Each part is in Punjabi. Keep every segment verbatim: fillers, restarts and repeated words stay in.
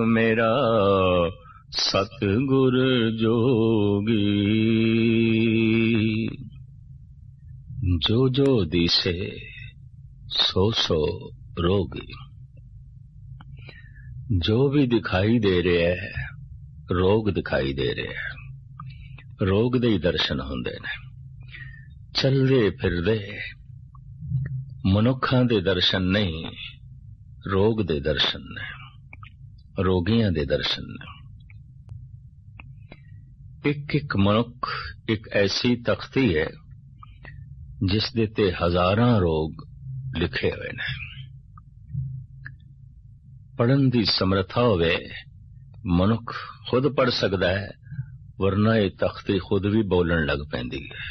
मेरा सतगुर जोगी। जो जो दिसे सो सो रोगी। जो भी दिखाई दे रहा है रोग दिखाई दे रहा है। रोग दे ही दर्शन होंदे ने। चलदे फिरदे मनुखां दे दर्शन नहीं, रोग दे दर्शन ने, रोगियां दे दर्शन ने। एक एक मनुख एक ऐसी तख्ती है जिस दे ते हजारां रोग लिखे हुए ने। पढ़न दी समर्था होवे मनुख खुद पढ़ सकता है, वरना ये तख्ती खुद भी बोलन लग पैंदी है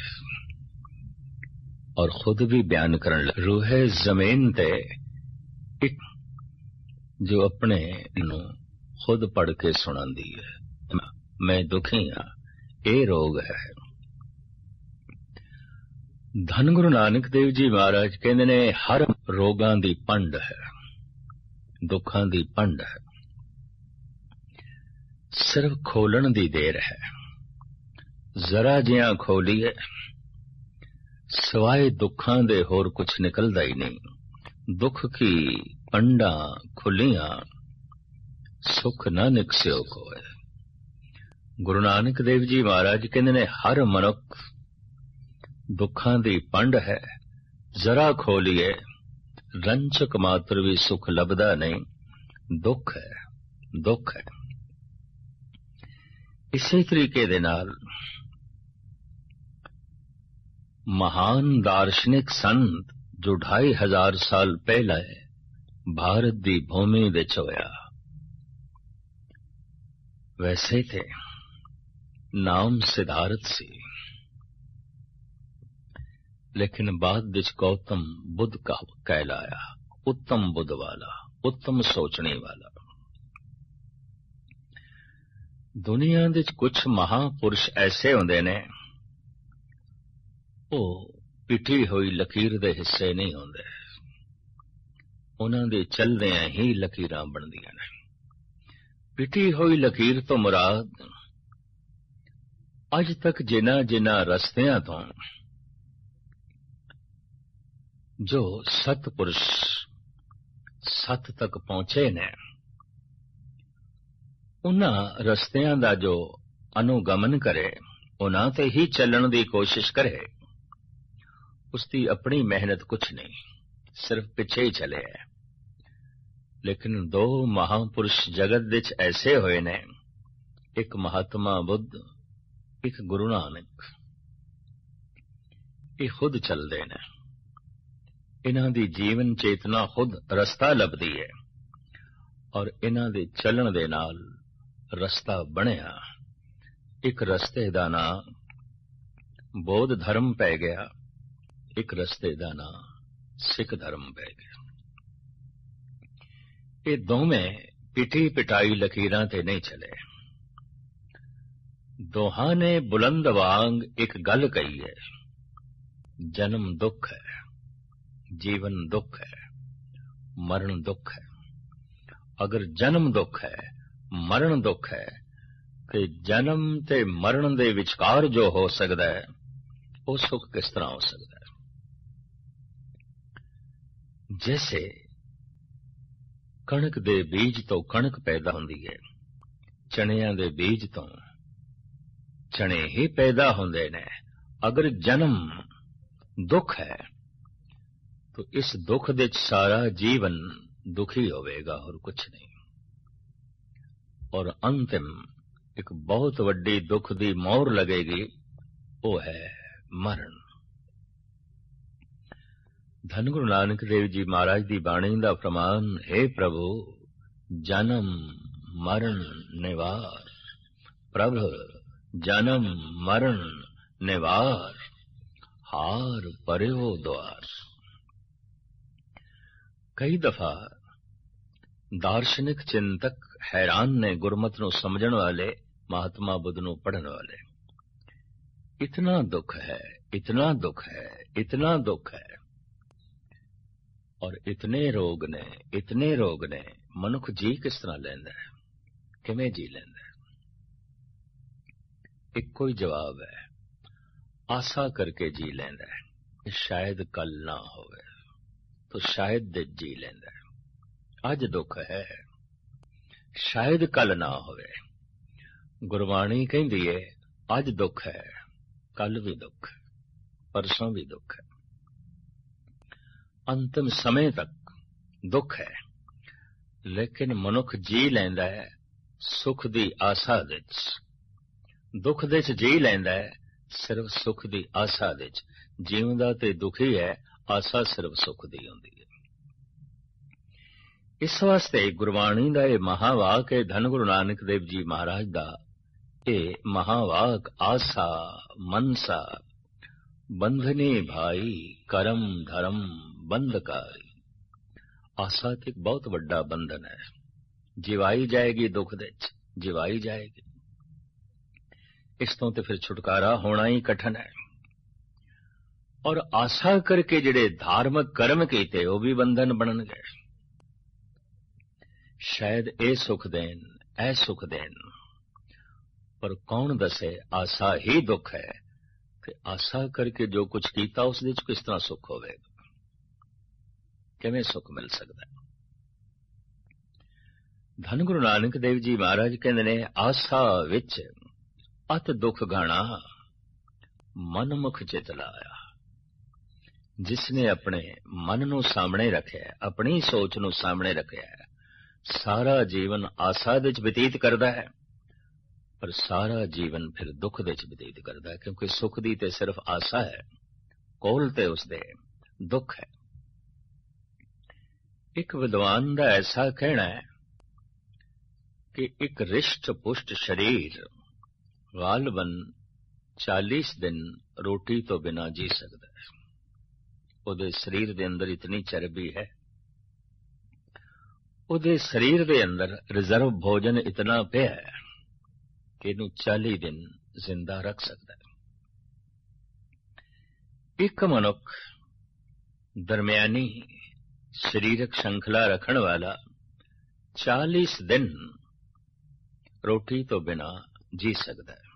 और खुद भी बयान करन लग। रूहे जमीन ते एक जो अपने नू खुद पढ़ के सुनांदी है, मैं दुखी हाँ, ये रोग है। धन गुरु नानक देव जी महाराज कहते ने हर रोगां दी पंड है, दुखां दी पंड है, सिर्फ खोलन दी देर है। जरा जियां खोलीए सवाए दुखां दे होर कुछ निकलदा ही नहीं। दुख की पंडा खुलियां सुख न निकस्यो कोय। गुरु नानक देव जी महाराज कहते ने हर मनुख दुखां दी पंड है, जरा खोलिए रंचक मात्र भी सुख लभदा नहीं। दुख है, दुख है। इसी तरीके दे नाल महान दार्शनिक संत जो ढाई हजार साल पहले भारत दी भूमि विच होया, वैसे थे नाम सिद्धार्थ सी, लेकिन बाद विच गौतम बुद्ध का कहलाया। उत्तम बुद्ध वाला, उत्तम सोचने वाला। दुनिया विच कुछ महापुरुष ऐसे होंदे ने, वो पिटी हुई लकीर दे हिस्से नहीं होंदे, उन्हां दे चलदियां ही लकीरां बनदियां ने। पिटी हुई लकीर तो मुराद अज तक जिन्हां जिन्हां रस्तियां तो जो सतपुरुष सत तक पहुंचे ने, उन्हां रस्तियां दा जो अनुगमन करे, उन्हां ते ही चलण दी कोशिश करे, उसकी अपनी मेहनत कुछ नहीं, सिर्फ पिछे ही चले है। लेकिन दो महापुरुष जगत विच ऐसे होए ने, एक महात्मा बुद्ध, एक गुरु नानक। ये खुद चलते ने, इन्हां दी जीवन चेतना खुद रस्ता लभदी है और इन्हां दे चलन दे नाल रस्ता बनिया। एक रस्ते दा नां बौद्ध धर्म पै गया, एक रस्ते दा नां सिख धर्म पै गया। ये दोवें पिटी पिटाई लकीरां ते नहीं चले। दोहां ने बुलंद वांग एक गल कही है, जन्म दुख है, जीवन दुख है, मरण दुख है। अगर जन्म दुख है, मरण दुख है, ते जन्म ते मरण दे विचकार जो हो सकता है, वो सुख किस तरह हो सकता है? जैसे कणक दे बीज तो कणक पैदा होंदी है, चणियां दे बीज तो चने ही पैदा होंदे ने। अगर जन्म दुख है तो इस दुख दे सारा जीवन दुखी होवेगा और कुछ नहीं। और अंतिम एक बहुत वड्डी दुख दी मोहर लगेगी, वो है मरण। धन गुरु नानक देव जी महाराज दी बाणी दा फरमान, हे प्रभु जन्म मरण निवार, प्रभु जन्म मरण निवार, हार पर्यो द्वार। कई दफा दार्शनिक चिंतक हैरान ने गुरमत नू समझण वाले, महात्मा बुद्ध नू पढ़न वाले। इतना दुख है, इतना दुख है, इतना दुख है, और इतने रोग ने, इतने रोग ने, मनुख जी किस तरह लैंदा है? ਕਿਵੇਂ ਜੀ ਲੈਂਦਾ? ਇੱਕੋ ਹੀ ਜਵਾਬ ਹੈ, ਆਸਾ ਕਰਕੇ ਜੀ ਲੈਂਦਾ ਹੈ, ਸ਼ਾਇਦ ਕੱਲ ਨਾ ਹੋਵੇ ਤਾਂ ਸ਼ਾਇਦ ਦੇ ਜੀ ਲੈਂਦਾ ਹੈ। ਅੱਜ ਦੁੱਖ ਹੈ, ਸ਼ਾਇਦ ਕੱਲ ਨਾ ਹੋਵੇ। ਗੁਰਬਾਣੀ ਕਹਿੰਦੀ ਹੈ ਅੱਜ ਦੁੱਖ ਹੈ, ਕੱਲ ਵੀ ਦੁੱਖ, ਪਰਸੋਂ ਵੀ ਦੁੱਖ ਹੈ, ਅੰਤਿਮ ਸਮੇਂ ਤੱਕ ਦੁੱਖ ਹੈ। ਲੇਕਿਨ ਮਨੁੱਖ ਜੀ ਲੈਂਦਾ ਹੈ ਸੁਖ ਦੀ ਆਸਾ ਵਿੱਚ, ਦੁੱਖ ਦੇ ਚ ਜੀ ਲੈਂਦਾ ਹੈ ਸਿਰਫ ਸੁਖ ਦੀ ਆਸਾ ਵਿੱਚ। ਜਿਉਂਦਾ ਤੇ ਦੁਖੀ ਹੈ, ਆਸਾ ਸਿਰਫ ਸੁਖ ਦੀ ਹੁੰਦੀ ਹੈ। ਇਸ ਵਾਸਤੇ ਗੁਰਬਾਣੀ ਦਾ ਇਹ ਮਹਾਵਾਕ ਹੈ, ਧੰਨ ਗੁਰੂ ਨਾਨਕ ਦੇਵ ਜੀ ਮਹਾਰਾਜ ਦਾ ਇਹ ਮਹਾਵਾਕ, ਆਸਾ ਮਨਸਾ ਬੰਧਨੇ ਭਾਈ ਕਰਮ ਧਰਮ ਬੰਧਕਾਰੀ। ਆਸਾ ਤੇ ਇੱਕ ਬਹੁਤ ਵੱਡਾ ਬੰਧਨ ਹੈ, ਜਿਵਾਈ ਜਾਏਗੀ ਦੁੱਖ ਦੇ ਚ, ਜਿਵਾਈ ਜਾਏਗੀ। ਇਸ ਤੋਂ ਤੇ ਫਿਰ ਛੁਟਕਾਰਾ ਹੋਣਾ ਹੀ ਕਠਨ ਹੈ। ਔਰ ਆਸਾ ਕਰਕੇ ਜਿਹੜੇ ਧਾਰਮਿਕ ਕਰਮ ਕੀਤੇ ਉਹ ਵੀ ਬੰਧਨ ਬਣਨ ਗਏ। ਸ਼ਾਇਦ ਇਹ ਸੁਖ ਦੇਣ, ਇਹ ਸੁਖ ਦੇਣ, ਪਰ ਕੌਣ ਦੱਸੇ ਆਸਾ ਹੀ ਦੁੱਖ ਹੈ। ਤੇ ਆਸਾ ਕਰਕੇ ਜੋ ਕੁਝ ਕੀਤਾ ਉਸ ਦੇ ਵਿੱਚ ਕਿਸ ਤਰ੍ਹਾਂ ਸੁਖ ਹੋਵੇਗਾ? ਕਿਵੇਂ ਸੁਖ ਮਿਲ ਸਕਦਾ? ਧੰਨ ਗੁਰੂ ਨਾਨਕ ਦੇਵ ਜੀ ਮਹਾਰਾਜ ਕਹਿੰਦੇ ਨੇ, ਆਸਾ ਵਿੱਚ ਅਤ ਦੁੱਖ ਗਾਣਾ ਮਨਮੁਖ ਚਿਤ ਲਾਇਆ। ਜਿਸਨੇ ਆਪਣੇ ਮਨ ਨੂੰ ਸਾਹਮਣੇ ਰੱਖਿਆ, ਆਪਣੀ ਸੋਚ ਨੂੰ ਸਾਹਮਣੇ ਰੱਖਿਆ, ਸਾਰਾ ਜੀਵਨ ਆਸਾ ਦੇ ਵਿੱਚ ਬਤੀਤ ਕਰਦਾ ਹੈ, ਪਰ ਸਾਰਾ ਜੀਵਨ ਫਿਰ ਦੁੱਖ ਦੇ ਵਿੱਚ ਬਤੀਤ ਕਰਦਾ ਹੈ, ਕਿਉਂਕਿ ਸੁਖ ਦੀ ਤੇ ਸਿਰਫ ਆਸਾ ਹੈ, ਕੋਲ ਤੇ ਉਸਦੇ ਦੁੱਖ ਹੈ। ਇੱਕ ਵਿਦਵਾਨ ਦਾ ਐਸਾ ਕਹਿਣਾ ਹੈ ਕਿ ਇੱਕ ਰਿਸ਼ਟ ਪੁਸ਼ਟ ਸ਼ਰੀਰ ਗਾਲਬਨ ਚਾਲੀਸ ਦਿਨ ਰੋਟੀ ਤੋਂ ਬਿਨਾਂ ਜੀ ਸਕਦਾ ਹੈ। ਉਹਦੇ ਸਰੀਰ ਦੇ ਅੰਦਰ ਇਤਨੀ ਚਰਬੀ ਹੈ, ਉਹਦੇ ਸਰੀਰ ਦੇ ਅੰਦਰ ਰਿਜ਼ਰਵ ਭੋਜਨ ਇਤਨਾ ਪਿਆ ਹੈ ਕਿ ਇਹਨੂੰ ਚਾਲੀ ਦਿਨ ਜ਼ਿੰਦਾ ਰੱਖ ਸਕਦਾ ਹੈ। ਇੱਕ ਮਨੁੱਖ ਦਰਮਿਆਨੀ ਸਰੀਰਕ ਸ਼ੰਖਲਾ ਰੱਖਣ ਵਾਲਾ ਚਾਲੀਸ ਦਿਨ ਰੋਟੀ ਤੋਂ ਬਿਨਾਂ ਜੀ ਸਕਦਾ ਹੈ।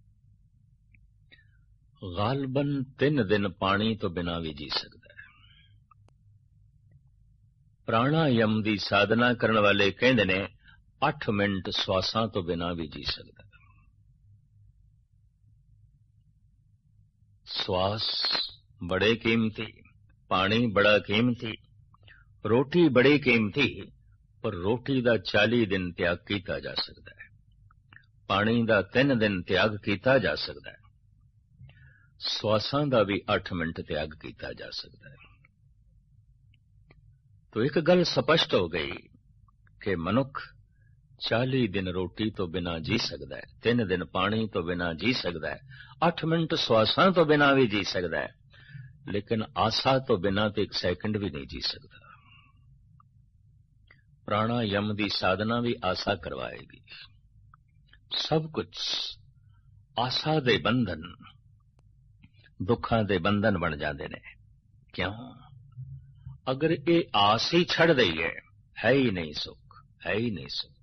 ਗਾਲਬਨ ਤਿੰਨ ਦਿਨ ਪਾਣੀ ਤੋਂ ਬਿਨਾਂ ਵੀ ਜੀ ਸਕਦਾ ਹੈ। ਪ੍ਰਾਣਾਯਮ ਦੀ ਸਾਧਨਾ ਕਰਨ ਵਾਲੇ ਕਹਿੰਦੇ ਨੇ ਅੱਠ ਮਿੰਟ ਸਵਾਸਾਂ ਤੋਂ ਬਿਨਾਂ ਵੀ ਜੀ ਸਕਦਾ ਹੈ। ਸਵਾਸ ਬੜੇ ਕੀਮਤੀ, ਪਾਣੀ ਬੜਾ ਕੀਮਤੀ, ਰੋਟੀ ਬੜੀ ਕੀਮਤੀ, ਪਰ ਰੋਟੀ ਦਾ ਚਾਲੀ ਦਿਨ ਤਿਆਗ ਕੀਤਾ ਜਾ ਸਕਦਾ ਹੈ, ਪਾਣੀ ਦਾ ਤਿੰਨ ਦਿਨ ਤਿਆਗ ਕੀਤਾ ਜਾ ਸਕਦਾ ਹੈ, ਸਵਾਸਾਂ ਦਾ ਵੀ ਅੱਠ ਮਿੰਟ ਤਿਆਗ ਕੀਤਾ ਜਾ ਸਕਦਾ ਹੈ। ਤੋ ਇੱਕ ਗੱਲ ਸਪਸ਼ਟ ਹੋ ਗਈ ਕਿ ਮਨੁੱਖ ਚਾਲੀ ਦਿਨ ਰੋਟੀ ਤੋਂ ਬਿਨਾਂ ਜੀ ਸਕਦਾ ਹੈ, ਤਿੰਨ ਦਿਨ ਪਾਣੀ ਤੋਂ ਬਿਨਾਂ ਜੀ ਸਕਦਾ ਹੈ, ਅੱਠ ਮਿੰਟ ਸਵਾਸਾਂ ਤੋਂ ਬਿਨਾਂ ਵੀ ਜੀ ਸਕਦਾ ਹੈ, ਲੇਕਿਨ ਆਸਾ ਤੋਂ ਬਿਨਾਂ ਤੇ ਇੱਕ ਸੈਕਿੰਡ ਵੀ ਨਹੀਂ ਜੀ ਸਕਦਾ। ਪ੍ਰਾਣਾਯਮ ਦੀ ਸਾਧਨਾ ਵੀ ਆਸਾ ਕਰਵਾਏਗੀ। ਸਭ ਕੁਝ ਆਸਾ ਦੇ ਬੰਧਨ, ਦੁੱਖਾਂ ਦੇ ਬੰਧਨ ਬਣ ਜਾਂਦੇ ਨੇ। ਕਿਉਂ? ਅਗਰ ਇਹ ਆਸ ਹੀ ਛੱਡ ਦਈਏ, ਹੈ ਹੀ ਨਹੀਂ ਸੁੱਖ, ਹੈ ਹੀ ਨਹੀਂ ਸੁੱਖ।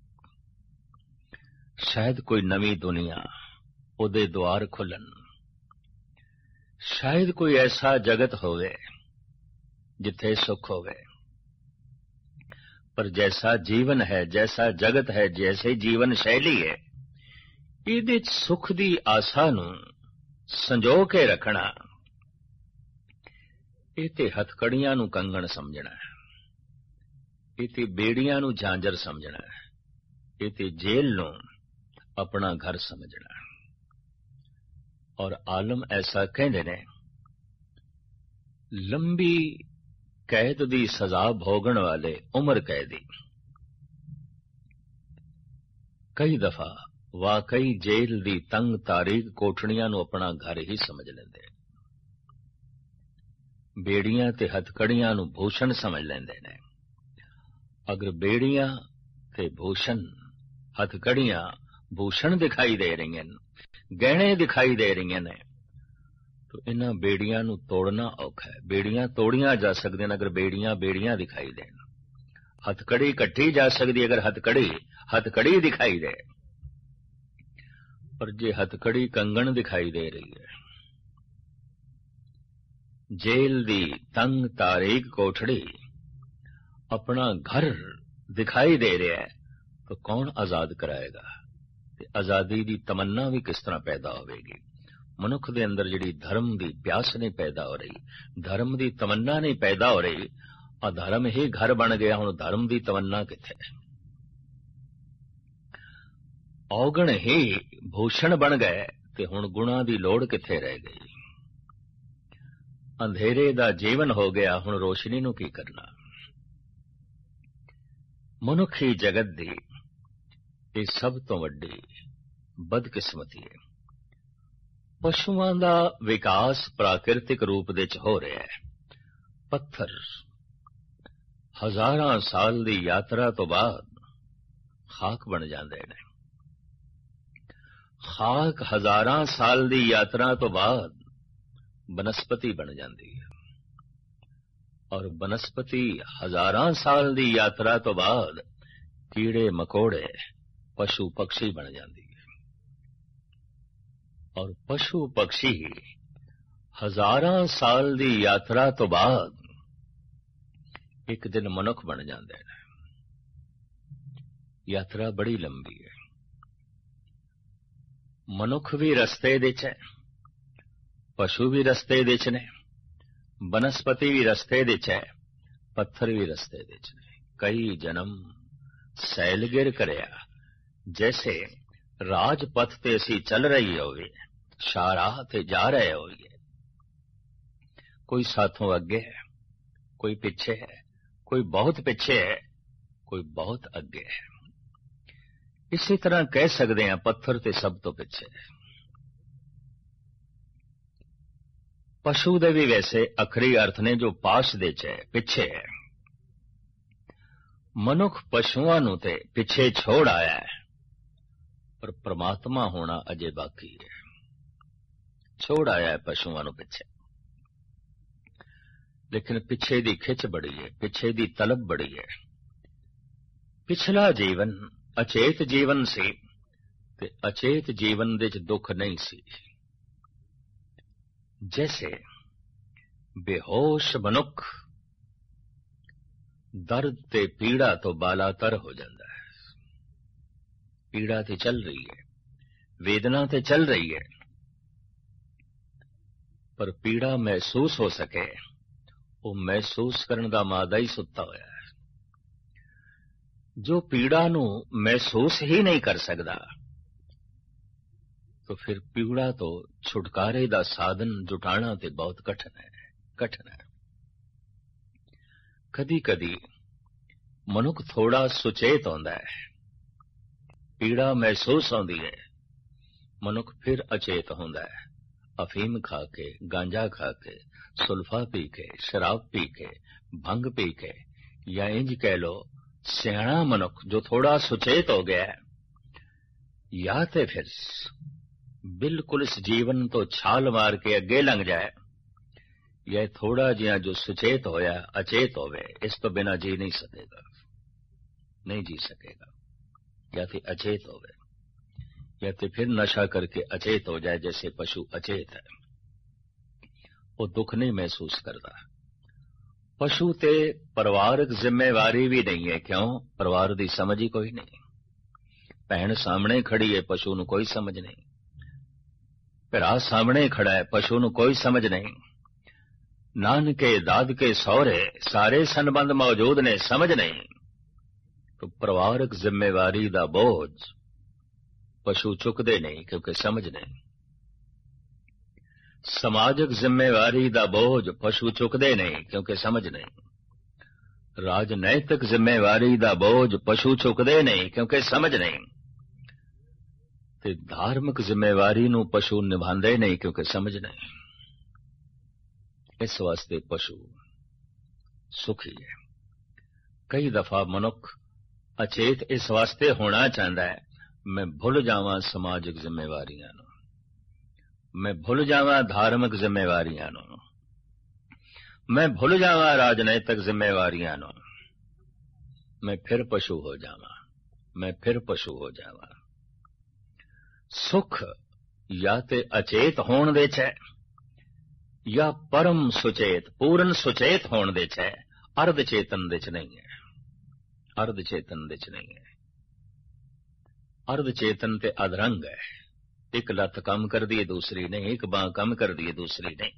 ਸ਼ਾਇਦ ਕੋਈ ਨਵੀਂ ਦੁਨੀਆ ਉਹਦੇ ਦੁਆਰ ਖੁੱਲਣ, ਸ਼ਾਇਦ ਕੋਈ ਐਸਾ ਜਗਤ ਹੋਵੇ ਜਿੱਥੇ ਸੁੱਖ ਹੋਵੇ, ਪਰ ਜੈਸਾ ਜੀਵਨ ਹੈ, ਜੈਸਾ ਜਗਤ ਹੈ, ਜੈਸੇ ਜੀਵਨ ਸ਼ੈਲੀ ਹੈ, ਇਹਦੇ ਚ ਸੁੱਖ ਦੀ ਆਸਾ ਨੂੰ ਸੰਜੋ ਕੇ ਰੱਖਣਾ, ਇਹ ਤੇ ਹਥਕੜੀਆਂ ਨੂੰ ਕੰਗਣ ਸਮਝਣਾ ਹੈ, ਇਹ ਤੇ ਬੇੜੀਆਂ ਨੂੰ ਝਾਂਜਰ ਸਮਝਣਾ ਹੈ, ਇਹ ਤੇ ਜੇਲ੍ਹ ਨੂੰ ਆਪਣਾ ਘਰ ਸਮਝਣਾ ਹੈ। ਔਰ ਆਲਮ ਐਸਾ ਕਹਿੰਦੇ ਨੇ, ਲੰਬੀ ਕੈਦ ਦੀ ਸਜ਼ਾ ਭੋਗਣ ਵਾਲੇ ਉਮਰ ਕੈਦੀ ਕਈ ਦਫਾ ਵਾਕਈ ਜੇਲ੍ਹ ਦੀ ਤੰਗ ਤਾਰੀਕ ਕੋਠੜੀਆਂ ਨੂੰ ਆਪਣਾ ਘਰ ਹੀ ਸਮਝ ਲੈਂਦੇ, ਬੇੜੀਆਂ ਤੇ ਹਥਕੜੀਆਂ ਨੂੰ ਭੂਸ਼ਣ ਸਮਝ ਲੈਂਦੇ ਨੇ। ਅਗਰ ਬੇੜੀਆਂ ਤੇ ਭੂਸ਼ਣ, ਹਥਕੜੀਆਂ ਭੂਸ਼ਣ ਦਿਖਾਈ ਦੇ ਰਹੀਆਂ ਨੇ, ਗਹਿਣੇ ਦਿਖਾਈ ਦੇ ਰਹੀਆਂ ਨੇ, ਤਾਂ ਇਹਨਾਂ ਬੇੜੀਆਂ ਨੂੰ ਤੋੜਨਾ ਔਖਾ ਹੈ। ਬੇੜੀਆਂ ਤੋੜੀਆਂ ਜਾ ਸਕਦੀਆਂ ਨੇ ਅਗਰ ਬੇੜੀਆਂ ਬੇੜੀਆਂ ਦਿਖਾਈ ਦੇਣ। ਹੱਥਕੜੀ ਕੱਟੀ ਜਾ ਸਕਦੀ ਅਗਰ ਹੱਥਕੜੀ ਹੱਥਕੜੀ ਦਿਖਾਈ ਦੇ, ਪਰ ਜੇ ਹੱਥਕੜੀ ਕੰਗਣ ਦਿਖਾਈ ਦੇ ਰਹੀ ਹੈ, ਜੇਲ੍ਹ ਦੀ ਤੰਗ ਤਾਰੀਕ ਕੋਠੜੀ ਆਪਣਾ ਘਰ ਦਿਖਾਈ ਦੇ ਰਿਹਾ ਹੈ, ਤਾਂ ਕੌਣ ਆਜ਼ਾਦ ਕਰਾਏਗਾ? ਤੇ ਆਜ਼ਾਦੀ ਦੀ ਤਮੰਨਾ ਵੀ ਕਿਸ ਤਰ੍ਹਾਂ ਪੈਦਾ ਹੋਵੇਗੀ? ਮਨੁੱਖ ਦੇ ਅੰਦਰ ਜਿਹੜੀ ਧਰਮ ਦੀ ਪਿਆਸ ਨਹੀਂ ਪੈਦਾ ਹੋ ਰਹੀ, ਧਰਮ ਦੀ ਤਮੰਨਾ ਨਹੀਂ ਪੈਦਾ ਹੋ ਰਹੀ, ਅਧਰਮ ਹੀ ਘਰ ਬਣ ਗਿਆ। ਹੁਣ ਧਰਮ ਦੀ ਤਮੰਨਾ ਕਿੱਥੇ? ਔਗਣ ਹੀ ਭੂਸ਼ਣ ਬਣ ਗਏ ਤੇ ਹੁਣ ਗੁਣਾ ਦੀ ਲੋੜ ਕਿੱਥੇ ਰਹਿ ਗਈ? ਅੰਧੇਰੇ ਦਾ ਜੀਵਨ ਹੋ ਗਿਆ, ਹੁਣ ਰੋਸ਼ਨੀ ਨੂੰ ਕੀ ਕਰਨਾ? ਮਨੁੱਖੀ ਜਗਤ ਦੀ ਇਹ ਸਭ ਤੋਂ ਵੱਡੀ ਬਦਕਿਸਮਤੀ ਹੈ। ਪਸ਼ੂਆਂ ਦਾ ਵਿਕਾਸ ਪ੍ਰਾਕਿਰਤਿਕ ਰੂਪ ਦੇ ਚ ਹੋ ਰਿਹਾ ਹੈ। ਪੱਥਰ ਹਜ਼ਾਰਾਂ ਸਾਲ ਦੀ ਯਾਤਰਾ ਤੋਂ ਬਾਅਦ ਖਾਕ ਬਣ ਜਾਂਦੇ ਨੇ। ਖਾਕ ਹਜ਼ਾਰਾਂ ਸਾਲ ਦੀ ਯਾਤਰਾ ਤੋਂ ਬਾਅਦ ਬਨਸਪਤੀ ਬਣ ਜਾਂਦੀ ਹੈ, ਔਰ ਬਨਸਪਤੀ ਹਜ਼ਾਰਾਂ ਸਾਲ ਦੀ ਯਾਤਰਾ ਤੋਂ ਬਾਅਦ ਕੀੜੇ ਮਕੌੜੇ ਪਸ਼ੂ ਪਕਸ਼ੀ ਬਣ ਜਾਂਦੀ ਹੈ, ਔਰ ਪਸ਼ੂ ਪਕਸ਼ੀ ਹਜ਼ਾਰਾਂ ਸਾਲ ਦੀ ਯਾਤਰਾ ਤੋਂ ਬਾਅਦ ਇੱਕ ਦਿਨ ਮਨੁੱਖ ਬਣ ਜਾਂਦੇ ਨੇ। ਯਾਤਰਾ ਬੜੀ ਲੰਬੀ ਹੈ। ਮਨੁੱਖ ਵੀ ਰਸਤੇ ਵਿੱਚ ਹੈ, ਪਸ਼ੂ ਵੀ ਰਸਤੇ ਵਿੱਚ ਨੇ, ਬਨਸਪਤੀ ਵੀ ਰਸਤੇ ਵਿੱਚ ਹੈ, ਪੱਥਰ ਵੀ ਰਸਤੇ ਵਿੱਚ ਨੇ। ਕਈ ਜਨਮ ਸੈਲਗਿਰ ਕਰਿਆ, ਜੈਸੇ ਰਾਜਪਥ ਤੇ ਅਸੀਂ ਚੱਲ ਰਹੀ ਹੋਵੇ, ਸ਼ਾਹਰਾਹ ਤੇ ਜਾ ਰਹੇ ਹੋਈਏ। ਕੋਈ ਸਾਥੋਂ ਅੱਗੇ ਹੈ, ਕੋਈ ਪਿੱਛੇ ਹੈ, ਕੋਈ ਬਹੁਤ ਪਿੱਛੇ ਹੈ, ਕੋਈ ਬਹੁਤ ਅੱਗੇ ਹੈ। ਇਸੇ ਤਰ੍ਹਾਂ ਕਹਿ ਸਕਦੇ ਹਾਂ ਪੱਥਰ ਤੇ ਸਭ ਤੋਂ ਪਿੱਛੇ ਹੈ। ਪਸ਼ੂ ਦੇ ਵੀ ਵੈਸੇ ਅਖਰੀ ਅਰਥ ਨੇ ਜੋ ਪਾਸ ਦੇ ਚ ਹੈ, ਪਿੱਛੇ ਹੈ। ਮਨੁੱਖ ਪਸ਼ੂਆਂ ਨੂੰ ਤੇ ਪਿੱਛੇ ਛੋੜ ਆਇਆ ਹੈ, ਪਰ ਪ੍ਰਮਾਤਮਾ ਹੋਣਾ ਅਜੇ ਬਾਕੀ ਹੈ। ਛੋੜ ਆਇਆ ਹੈ ਪਸ਼ੂਆਂ ਨੂੰ ਪਿੱਛੇ, ਲੇਕਿਨ ਪਿੱਛੇ ਦੀ ਖਿੱਚ ਬੜੀ ਹੈ, ਪਿੱਛੇ ਦੀ ਤਲਬ ਬੜੀ ਹੈ। ਪਿਛਲਾ ਜੀਵਨ ਅਚੇਤ ਜੀਵਨ ਸੀ ਤੇ ਅਚੇਤ ਜੀਵਨ ਦੇ ਚ ਦੁੱਖ ਨਹੀਂ ਸੀ। ਜੈਸੇ ਬੇਹੋਸ਼ ਮਨੁੱਖ ਦਰਦ ਤੇ ਪੀੜਾ ਤੋਂ ਬਾਲਾਤਰ ਹੋ ਜਾਂਦਾ ਹੈ। ਪੀੜਾ ਤੇ ਚੱਲ ਰਹੀ ਹੈ, ਵੇਦਨਾ ਤੇ ਚੱਲ ਰਹੀ ਹੈ, ਪਰ ਪੀੜਾ ਮਹਿਸੂਸ ਹੋ ਸਕੇ, ਉਹ ਮਹਿਸੂਸ ਕਰਨ ਦਾ ਮਾਦਾ ਹੀ ਸੁੱਤਾ ਹੋਇਆ ਹੈ। ਜੋ ਪੀੜਾ ਨੂੰ ਮਹਿਸੂਸ ਹੀ ਨਹੀਂ ਕਰ ਸਕਦਾ, तो फिर पीड़ा तो छुटकारे का साधन जुटाना ते बहुत कठिन है कठिन है। कदी कदी मनुख थोड़ा सुचेत होंदा है, पीड़ा महसूस होंदी है, मनुख फिर अचेत होंदा है। अफीम खा के, गांजा खा के, सुल्फा पी के, शराब पी के, भंग पी के, या इंज कह लो सियाणा मनुख जो थोड़ा सुचेत हो गया है, या ते फिर बिल्कुल इस जीवन तो छाल मार के अगे लंघ जाए, यह थोड़ा जिहा जो सुचेत होया अचेत होवे, इस तो बिना जी नहीं सकेगा, नहीं जी सकेगा। या तो अचेत होवे, या तो फिर नशा करके अचेत हो जाए, जैसे पशु अचेत है, वो दुख नहीं महसूस करता। पशु ते परिवारक जिम्मेवारी भी नहीं है, क्यों? परिवार की समझ ही कोई नहीं। भैन सामने खड़ी है, पशु नूं कोई समझ नहीं। भरा सामने खड़ा है, पशु नूं कोई समझ नहीं। नानके दादके सौरे सारे संबंध मौजूद ने, समझ नहीं। तो परिवारक जिम्मेवारी दा बोझ पशु चुकदे नहीं, क्योंकि समझ नहीं। समाजक जिम्मेवारी दा बोझ पशु चुकदे नहीं, क्योंकि समझ नहीं। राजनैतिक जिम्मेवारी दा बोझ पशु चुकदे नहीं, क्योंकि समझ नहीं। ते धार्मिक जिम्मेवारी नूं पशु निभांदे नहीं, क्योंकि समझ नहीं। इस वास्ते पशु सुखी है। कई दफा मनुख अचेत इस वास्ते होना चाहता है, मैं भुल जावां समाजिक जिम्मेवारियां नूं, मैं भुल जावां धार्मिक जिम्मेवारियां नूं, मैं भुल जावां राजनैतिक जिम्मेवारियां नूं। ਮੈਂ ਫਿਰ ਪਸ਼ੂ ਹੋ ਜਾਵਾਂ, ਮੈਂ ਫਿਰ ਪਸ਼ੂ ਹੋ ਜਾਵਾਂ। ਸੁਖ ਜਾਂ ਤੇ ਅਚੇਤ ਹੋਣ ਦੇ ਚ ਹੈ, ਜਾਂ ਪਰਮ ਸੁਚੇਤ ਪੂਰਨ ਸੁਚੇਤ ਹੋਣ ਦੇ ਚ ਹੈ, ਅਰਧ ਚੇਤਨ ਦੇ ਚ ਨਹੀਂ ਹੈ। ਅਰਧ ਚੇਤਨ ਦੇ ਚ ਨਹੀਂ ਹੈ। ਅਰਧ ਚੇਤਨ ਤੇ ਅਧਰੰਗ ਹੈ। ਇੱਕ ਲੱਤ ਕੰਮ ਕਰਦੀ ਹੈ, ਦੂਸਰੀ ਨਹੀਂ। ਇੱਕ ਬਾਂਹ ਕੰਮ ਕਰਦੀ ਹੈ, ਦੂਸਰੀ ਨਹੀਂ।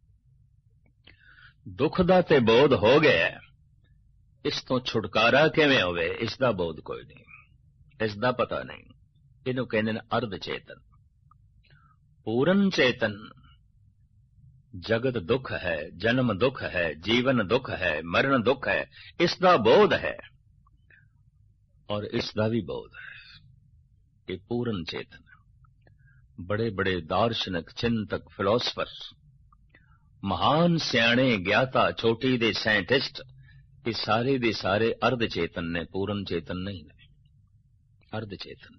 ਦੁੱਖ ਦਾ ਤੇ ਬੋਧ ਹੋ ਗਿਆ, ਇਸ ਤੋਂ ਛੁਟਕਾਰਾ ਕਿਵੇਂ ਹੋਵੇ, ਇਸ ਦਾ ਬੋਧ ਕੋਈ ਨਹੀਂ, ਇਸ ਦਾ ਪਤਾ ਨਹੀਂ। ਇਹਨੂੰ ਕਹਿੰਦੇ ਨੇ ਅਰਧ ਚੇਤਨ। ਪੂਰਨ ਚੇਤਨ ਜਗਤ ਦੁੱਖ ਹੈ, ਜਨਮ ਦੁੱਖ ਹੈ, ਜੀਵਨ ਦੁੱਖ ਹੈ, ਮਰਨ ਦੁੱਖ ਹੈ, ਇਸ ਦਾ ਬੋਧ ਹੈ ਔਰ ਇਸ ਦਾ ਵੀ ਬੋਧ ਹੈ। ਇਹ ਪੂਰਨ ਚੇਤਨ। ਬੜੇ ਬੜੇ ਦਾਰਸ਼ਨਿਕ, ਚਿੰਤਕ, ਫਿਲਾਸਫਰ, ਮਹਾਨ ਸਿਆਣੇ, ਗਿਆਤਾ, ਚੋਟੀ ਦੇ ਸਾਇੰਟਿਸਟ, ਇਹ ਸਾਰੇ ਦੇ ਸਾਰੇ ਅਰਧ ਚੇਤਨ ਨੇ, ਪੂਰਨ ਚੇਤਨ ਨਹੀਂ ਨੇ। ਅਰਧ ਚੇਤਨ।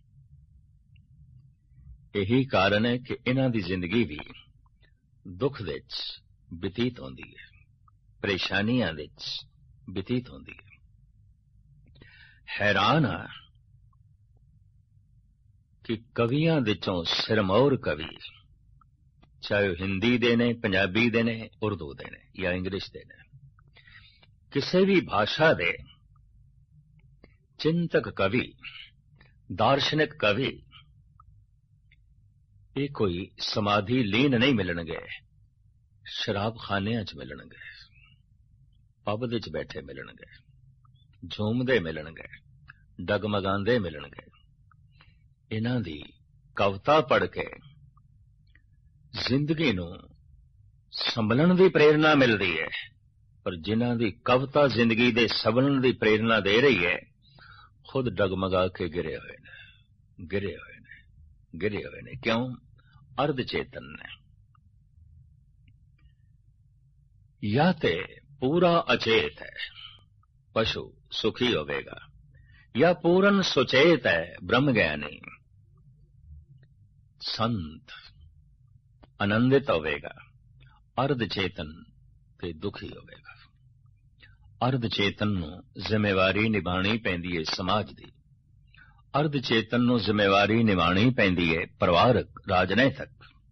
ਇਹੀ ਕਾਰਨ ਹੈ ਕਿ ਇਹਨਾਂ ਦੀ ਜ਼ਿੰਦਗੀ ਵੀ ਦੁੱਖ ਵਿੱਚ ਬਤੀਤ ਹੁੰਦੀ ਹੈ, ਪਰੇਸ਼ਾਨੀਆਂ ਵਿੱਚ ਬਤੀਤ ਹੁੰਦੀ ਹੈ। ਹੈਰਾਨ ਆ ਕਿ ਕਵੀਆਂ ਵਿੱਚੋਂ ਸਿਰਮੌਰ ਕਵੀ, ਚਾਹੇ ਉਹ ਹਿੰਦੀ ਦੇ ਨੇ, ਪੰਜਾਬੀ ਦੇ ਨੇ, ਉਰਦੂ ਦੇ ਨੇ ਜਾਂ ਇੰਗਲਿਸ਼ ਦੇ ਨੇ, ਕਿਸੇ ਵੀ ਭਾਸ਼ਾ ਦੇ ਚਿੰਤਕ ਕਵੀ, ਦਾਰਸ਼ਨਿਕ ਕਵੀ, ਇਹ ਕੋਈ ਸਮਾਧੀ ਲੀਨ ਨਹੀਂ ਮਿਲਣਗੇ, ਸ਼ਰਾਬਖਾਨਿਆਂ 'ਚ ਮਿਲਣਗੇ, ਪੱਬ ਵਿੱਚ ਬੈਠੇ ਮਿਲਣਗੇ, ਝੂਮਦੇ ਮਿਲਣਗੇ, ਡਗਮਗਾਉਂਦੇ ਮਿਲਣਗੇ। ਇਹਨਾਂ ਦੀ ਕਵਿਤਾ ਪੜ੍ਹ ਕੇ ਜ਼ਿੰਦਗੀ ਨੂੰ ਸੰਭਲਣ ਦੀ ਪ੍ਰੇਰਨਾ ਮਿਲਦੀ ਹੈ, ਪਰ ਜਿਨ੍ਹਾਂ ਦੀ ਕਵਿਤਾ ਜ਼ਿੰਦਗੀ ਦੇ ਸੰਭਲਣ ਦੀ ਪ੍ਰੇਰਨਾ ਦੇ ਰਹੀ ਹੈ, ਖੁਦ ਡਗਮਗਾ ਕੇ ਗਿਰੇ ਹੋਏ ਨੇ, ਗਿਰੇ ਹੋਏ ਨੇ, ਗਿਰੇ ਹੋਏ ਨੇ। ਕਿਉਂ? ਅਰਧ ਚੇਤਨ ਨੇ। ਜਾਂ ਤੇ ਪੂਰਾ ਅਚੇਤ ਹੈ, ਪਸ਼ੂ ਸੁਖੀ ਹੋਵੇਗਾ, ਜਾਂ ਪੂਰਨ ਸੁਚੇਤ ਹੈ, ਬ੍ਰਹਮ ਗਿਆਨੀ, ਸੰਤ, ਆਨੰਦਿਤ ਹੋਵੇਗਾ। ਅਰਧ ਚੇਤਨ ਤੇ ਦੁਖੀ ਹੋਵੇਗਾ। ਅਰਧ ਚੇਤਨ ਨੂੰ ਜ਼ਿੰਮੇਵਾਰੀ ਨਿਭਾਉਣੀ ਪੈਂਦੀ ਹੈ ਸਮਾਜ ਦੀ। ਅਰਧ ਚੇਤਨ ਨੂੰ ਜ਼ਿੰਮੇਵਾਰੀ ਨਿਭਾਉਣੀ ਪੈਂਦੀ ਹੈ ਪਰਿਵਾਰਕ, ਰਾਜਨੀਤਿਕ।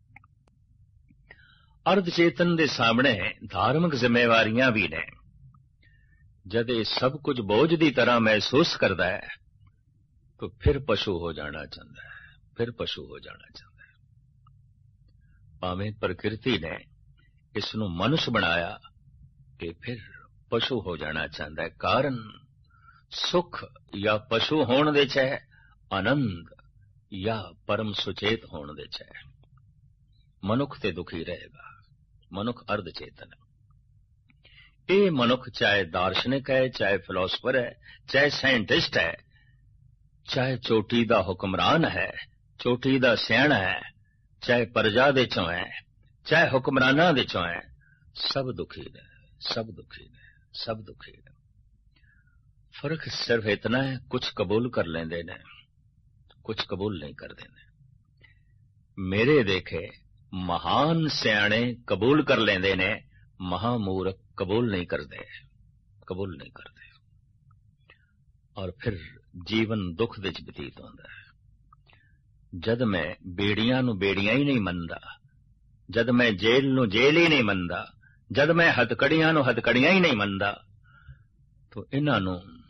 ਅਰਧ ਚੇਤਨ ਦੇ ਸਾਹਮਣੇ ਧਾਰਮਿਕ ਜ਼ਿੰਮੇਵਾਰੀਆਂ ਵੀ ਨੇ। ਜਦ ਇਹ ਸਭ ਕੁਝ ਬੋਝ ਦੀ ਤਰ੍ਹਾਂ ਮਹਿਸੂਸ ਕਰਦਾ ਹੈ ਤਾਂ ਫਿਰ ਪਸ਼ੂ ਹੋ ਜਾਣਾ ਚਾਹੁੰਦਾ ਹੈ, ਫਿਰ ਪਸ਼ੂ ਹੋ ਜਾਣਾ ਚਾਹੁੰਦਾ ਹੈ। ਭਾਵੇਂ ਪ੍ਰਕਿਰਤੀ ਨੇ ਇਸ ਨੂੰ ਮਨੁੱਖ ਬਣਾਇਆ ਕਿ ਫਿਰ ਪਸ਼ੂ ਹੋ ਜਾਣਾ ਚਾਹੁੰਦਾ ਹੈ। ਕਾਰਨ ਸੁਖ ਜਾਂ ਪਸ਼ੂ ਹੋਣ ਦੇ ਚ ਹੈ, ਆਨੰਦ ਜਾਂ ਪਰਮ ਸੁਚੇਤ ਹੋਣ ਦੇ ਚ ਹੈ। ਮਨੁੱਖ ਤੇ ਦੁਖੀ ਰਹੇਗਾ। ਮਨੁੱਖ ਅਰਧ ਚੇਤਨ ਹੈ। ਇਹ ਮਨੁੱਖ ਚਾਹੇ ਦਾਰਸ਼ਨਿਕ ਹੈ, ਚਾਹੇ ਫਿਲਾਸਫਰ ਹੈ, ਚਾਹੇ ਸਾਇੰਟਿਸਟ ਹੈ, ਚਾਹੇ ਚੋਟੀ ਦਾ ਹੁਕਮਰਾਨ ਹੈ, ਚੋਟੀ ਦਾ ਸਿਆਣਾ ਹੈ, ਚਾਹੇ ਪ੍ਰਜਾ ਦੇ ਚੋਂ ਹੈ, ਚਾਹੇ ਹੁਕਮਰਾਨਾਂ ਦੇ ਚੋਂ ਹੈ, ਸਭ ਦੁਖੀ ਨੇ, ਸਭ ਦੁਖੀ ਨੇ, ਸਭ ਦੁਖੀ ਨੇ। ਫਰਕ ਸਿਰਫ ਇਤਨਾ ਹੈ, ਕੁਝ ਕਬੂਲ ਕਰ ਲੈਂਦੇ ਨੇ, ਕੁਝ ਕਬੂਲ ਨਹੀਂ ਕਰਦੇ ਨੇ। ਮੇਰੇ ਦੇਖੇ ਮਹਾਨ ਸਿਆਣੇ ਕਬੂਲ ਕਰ ਲੈਂਦੇ ਨੇ, ਮਹਾਮੂਰਖ ਕਬੂਲ ਨਹੀਂ ਕਰਦੇ, ਕਬੂਲ ਨਹੀਂ ਕਰਦੇ। ਔਰ ਫਿਰ ਜੀਵਨ ਦੁੱਖ ਵਿੱਚ ਬਤੀਤ ਹੁੰਦਾ ਹੈ। ਜਦ ਮੈਂ ਬੇੜੀਆਂ ਨੂੰ ਬੇੜੀਆਂ ਹੀ ਨਹੀਂ ਮੰਨਦਾ, ਜਦ ਮੈਂ ਜੇਲ੍ਹ ਨੂੰ ਜੇਲ੍ਹ ਹੀ ਨਹੀਂ ਮੰਨਦਾ, ਜਦ ਮੈਂ ਹੱਥਕੜੀਆਂ ਨੂੰ ਹੱਥਕੜੀਆਂ ਹੀ ਨਹੀਂ ਮੰਨਦਾ, ਤਾਂ ਇਹਨਾਂ ਨੂੰ